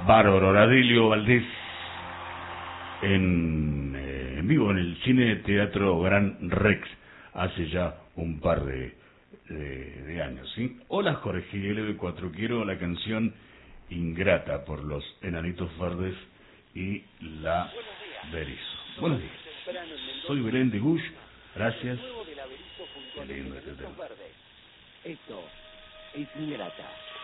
Bárbaro, Radilio Valdés, en vivo en el Cine Teatro Gran Rex, hace ya un par de años, ¿sí? Hola Jorge, LB4, quiero la canción Ingrata por los Enanitos Verdes y la Berizo. Buenos días, soy Belén de Gush, gracias. Qué lindo este tema. Esto es Ingrata.